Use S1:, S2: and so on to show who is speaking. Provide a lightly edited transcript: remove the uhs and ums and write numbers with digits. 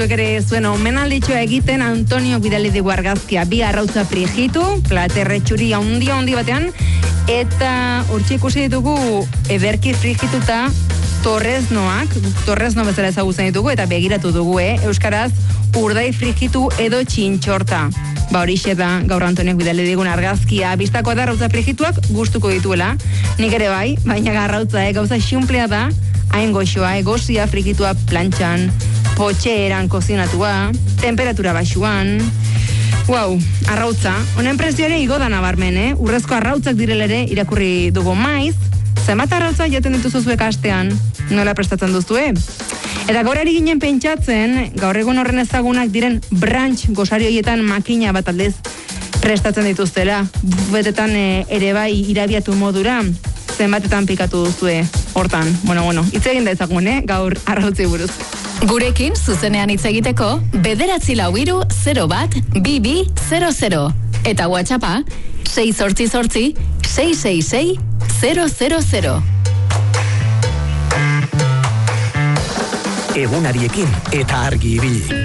S1: Zuek ere zuen omenalditxoa egiten Antonio bidali digu argazkia, bi arrautza frijitu, platerre txuri handi batean, eta hortxe ikusi ditugu ederki frijituta torrezno bezala ezagutzen ditugu, eta begiratu dugu, euskaraz, urdai frijitu edo txintxorta. Horixe da, gaur Antoniok bidali digun argazkia, bistako da arrautza frijituak gustuko dituela, nik ere bai, baina garrautza, gauza xumplea da, hain goxoa, gozia frijitua plantxan, potxeeran kozinatua, temperatura baxuan. Wow, arrautza. Honen prezioare igo da nabarmen, Urrezko arrautzak direlere irakurri dugu maiz. Zenbat arrautza jaten dituzu zuek astean? Nola prestatzen duzue? Eta gaur ari ginen pentsatzen, gaur egun horren ezagunak diren brunch gosari horietan makina bat aldez prestatzen dituztela. Bufetetan ere bai irabiatu modura, zenbatetan pikatu duzue hortan. Bueno, hitz egin da ezagun, gaur arrautzi buruz.
S2: Gurekin zuzenean hitz egiteko 943-01-2200 eta WhatsAppa 688-666-000.
S3: Egunariekin eta argi ibili.